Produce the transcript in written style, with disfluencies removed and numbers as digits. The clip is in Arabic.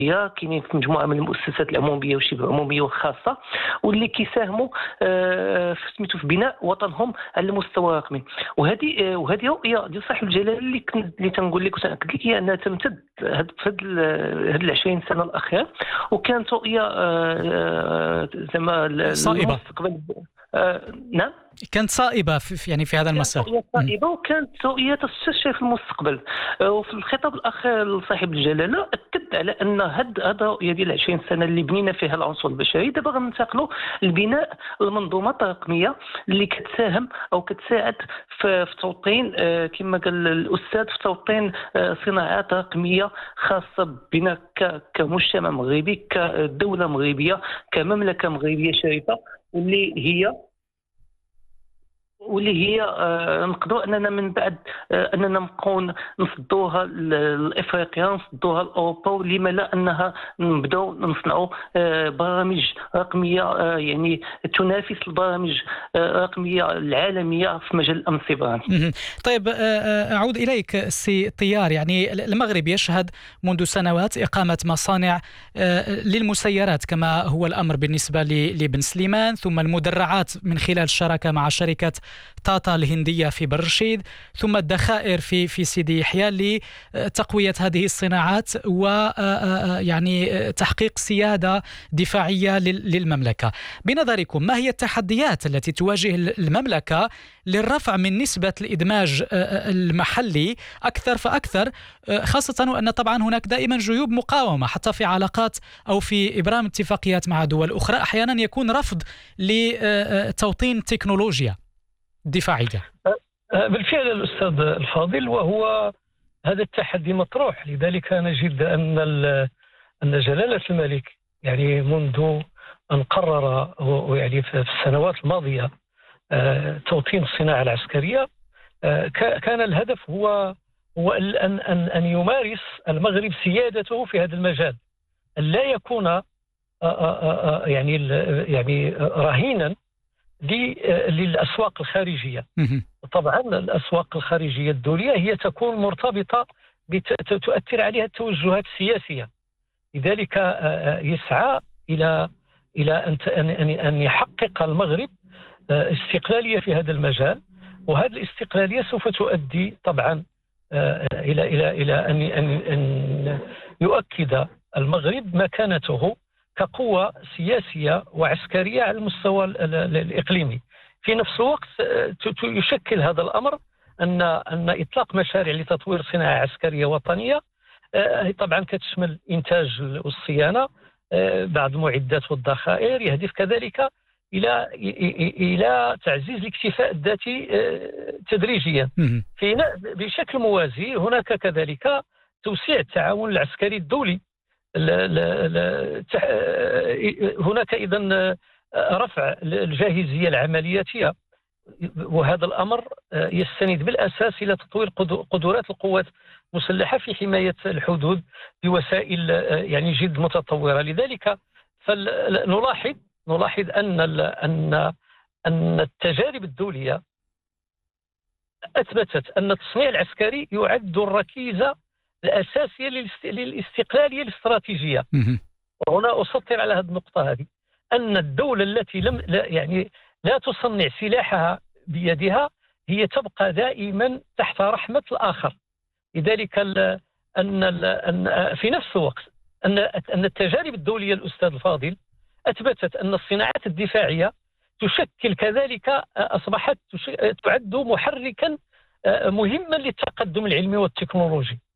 كاينين في مجموعه من المؤسسات العموميه وشبه عموميه وخاصه، واللي كيساهموا سميتو في بناء وطنهم على المستوى الرقمي. وهذه رؤيه ديال صاحب الجلاله اللي تنقول لك وتاكد لك هي انها تمتد هاد 20 سنه الاخيره، وكانت رؤيه زعما صائبه. نعم، كانت صائبة في هذا المسار. كانت رؤية صائبة وكانت رؤية تستشرف في المستقبل. وفي الخطاب الأخير لصاحب الجلالة أكد على أن هاد الرؤية ديال 20 سنة اللي بنينا فيها العنصر البشري، دابا غننتقلوا لبناء المنظومات الرقمية اللي كتساهم أو كتساعد في توطين كما قال الأستاذ، في توطين صناعات رقمية خاصة بنا كمجتمع مغربي، كدولة مغربية، كمملكة مغربية شريفة، واللي هي نقدروا اننا من بعد اننا نبقاو نصدوها لافريقيا، نصدوها لاوروبا، ولما لا انها نبداو نصنعوا برامج رقميه يعني تنافس البرامج الرقميه العالميه في مجال الامن السيبراني. طيب، اعود اليك سي طيار. يعني المغرب يشهد منذ سنوات اقامه مصانع للمسيرات كما هو الامر بالنسبه لبن سليمان، ثم المدرعات من خلال الشراكه مع شركه تاتا الهندية في برشيد، ثم الذخائر في سيدي يحيى لتقوية هذه الصناعات ويعني تحقيق سيادة دفاعية للمملكة. بنظركم ما هي التحديات التي تواجه المملكة للرفع من نسبة الإدماج المحلي أكثر فأكثر، خاصة وأن طبعا هناك دائما جيوب مقاومة حتى في علاقات أو في إبرام اتفاقيات مع دول أخرى، أحيانا يكون رفض لتوطين تكنولوجيا دفاعية؟ بالفعل الأستاذ الفاضل، وهو هذا التحدي مطروح. لذلك نجد أن جلالة الملك يعني منذ أن قرر يعني في السنوات الماضية توطين الصناعة العسكرية، كان الهدف هو أن يمارس المغرب سيادته في هذا المجال، أن لا يكون يعني رهينا للأسواق الخارجية. طبعا الأسواق الخارجية الدولية هي تكون مرتبطة تؤثر عليها التوجهات السياسية، لذلك يسعى إلى أن يحقق المغرب استقلالية في هذا المجال، وهذه الاستقلالية سوف تؤدي طبعا إلى أن يؤكد المغرب مكانته كقوة سياسية وعسكرية على المستوى الإقليمي. في نفس الوقت يشكل هذا الأمر أن إطلاق مشاريع لتطوير صناعة عسكرية وطنية طبعا كتشمل إنتاج والصيانة، بعض المعدات والذخائر، يهدف كذلك إلى تعزيز الاكتفاء الذاتي تدريجيا. بشكل موازي هناك كذلك توسيع التعاون العسكري الدولي. هناك إذن رفع الجاهزية العملياتية، وهذا الأمر يستند بالأساس إلى تطوير قدرات القوات المسلحة في حماية الحدود بوسائل يعني جد متطورة. لذلك نلاحظ أن التجارب الدولية أثبتت أن التصنيع العسكري يعد الركيزة الأساسية للاستقلالية الاستراتيجية. وهنا أسطر على هذه النقطة هذه، أن الدولة التي لا تصنع سلاحها بيدها هي تبقى دائما تحت رحمة الآخر. لذلك أن في نفس الوقت أن التجارب الدولية الأستاذ الفاضل أثبتت أن الصناعات الدفاعية تشكل كذلك، أصبحت تعد محركا مهما للتقدم العلمي والتكنولوجي.